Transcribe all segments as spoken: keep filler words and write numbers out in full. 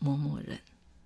某某人，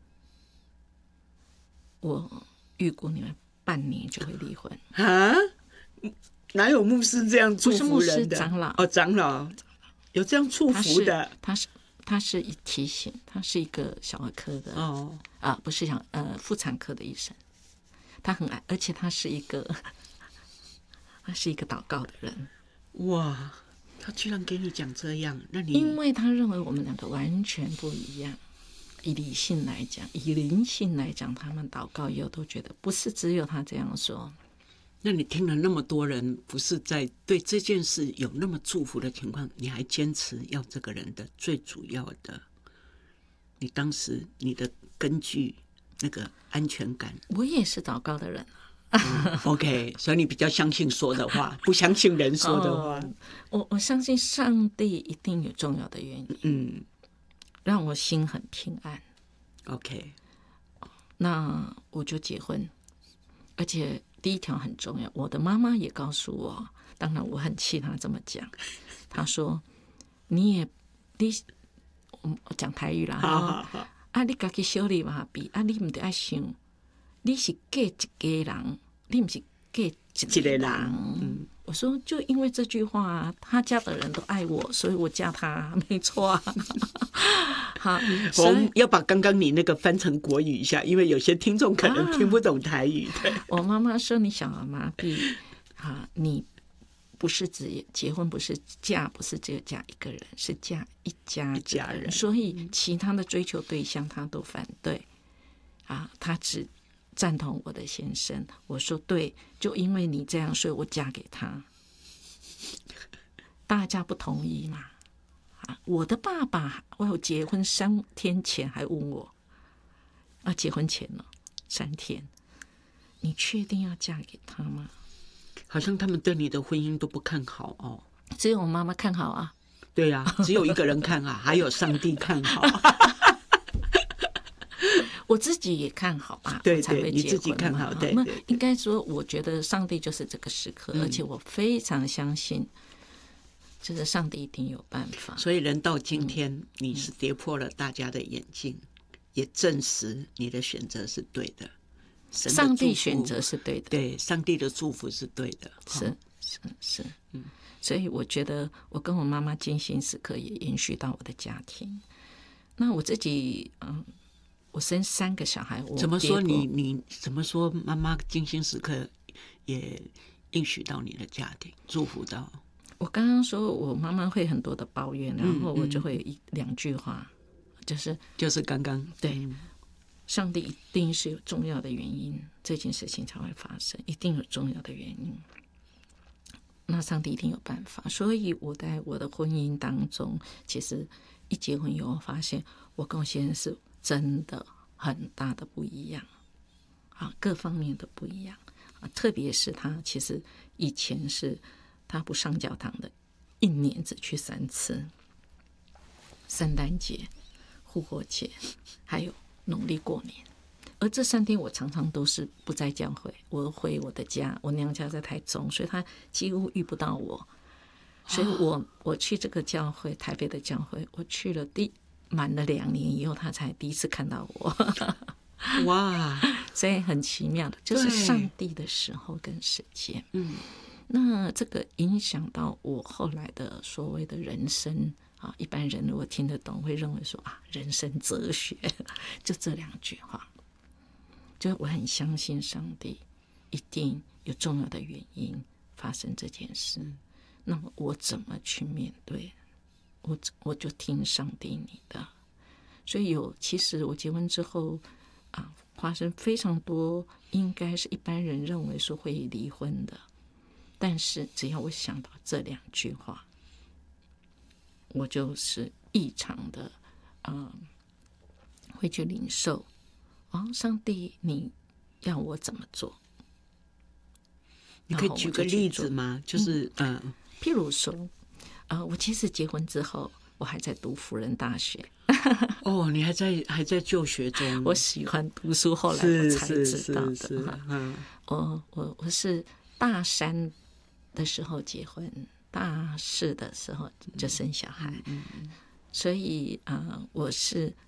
我预估你们半年就会离婚啊？哪有牧师这样祝福人的？ 不是牧师，长老哦，长老有这样祝福的。 他是他是一提醒，他是一个小儿科的哦啊，不是小呃妇产科的医生，他很爱，而且他是一个他是一个祷告的人。 哇，他居然给你讲这样，那你因为他认为我们两个完全不一样。以理性来讲，以灵性来讲，他们祷告以后都觉得不是只有他这样说。 那你听了那么多人不是在对这件事有那么祝福的情况，你还坚持要这个人的最主要的，你当时你的根据那个安全感。 我也是祷告的人啊、嗯、OK， 所以你比较相信说的话，不相信人说的话。 哦、我我相信上帝一定有重要的原因，嗯，让我心很平安。 OK， 那我就结婚，而且第一条很重要，我的妈妈也告诉我，当然我很气她这么讲，她说你也你我讲台语啦， 好好好啊，你自己小里嘛比啊，你唔得爱想，你是嫁一家人，你唔是嫁一个人。嗯，我说就因为这句话，他家的人都爱我，所以我嫁他，没错啊。好， 我们要把刚刚你那个翻成国语一下，因为有些听众可能听不懂台语。对， 我妈妈说你小儿麻痹啊，你不是只结婚，不是嫁，不是只有嫁一个人，是嫁一家一家人， 所以其他的追求对象他都反对啊，他只赞同我的先生。我说对，就因为你这样，所以我嫁给他。大家不同意嘛？啊，我的爸爸，我有结婚三天前还问我，啊，结婚前了三天，你确定要嫁给他吗？ 好像他们对你的婚姻都不看好哦。 只有我妈妈看好啊。 对啊，只有一个人看好，还有上帝看好。 我自己也看好啊， 对对， 你自己看好，对对对。 应该说，我觉得上帝就是这个时刻，嗯、而且我非常相信，就是上帝一定有办法。 所以人到今天，嗯、你是跌破了大家的眼镜，嗯、也证实你的选择是对的。神的上帝选择是对的， 对，上帝的祝福是对的， 是是是，嗯。所以我觉得，我跟我妈妈精心时刻也延续到我的家庭。那我自己，嗯。我生三个小孩，我怎么说你你怎么说？妈妈精心时刻也应许到你的家庭，祝福到。 我刚刚说我妈妈会很多的抱怨，然后我就会一、嗯、两句话，就是就是刚刚对、嗯，上帝一定是有重要的原因，这件事情才会发生，一定有重要的原因。那上帝一定有办法，所以我在我的婚姻当中，其实一结婚以后发现，我跟我先生是。真的很大的不一样啊，各方面都不一样啊。特别是他其实以前是他不上教堂的，一年只去三次，圣诞节、复活节，还有农历过年。而这三天我常常都是不在教会，我回我的家，我娘家在台中，所以他几乎遇不到我。所以我我去这个教会，台北的教会，我去了第。满了两年以后，他才第一次看到我。 哇， 所以很奇妙的，就是上帝的时候跟时间。嗯，那这个影响到我后来的所谓的人生啊，一般人如果听得懂，会认为说啊，人生哲学，就这两句话。就我很相信上帝一定有重要的原因发生这件事。嗯、那么我怎么去面对？我我就听上帝你的，所以有其实我结婚之后啊，发生非常多应该是一般人认为说会离婚的，但是只要我想到这两句话，我就是异常的啊、嗯，会去领受啊，上帝你要我怎么做？ 你可以举个例子吗？就是嗯、呃， 譬如说。呃，我其实结婚之后，我还在读辅仁大学。 哦，你还在还在就学中。 我喜欢读书，后来我才知道的。 是是是是嗯， 我我我是大三的时候结婚，大四的时候就生小孩，嗯嗯嗯、所以啊、呃，我是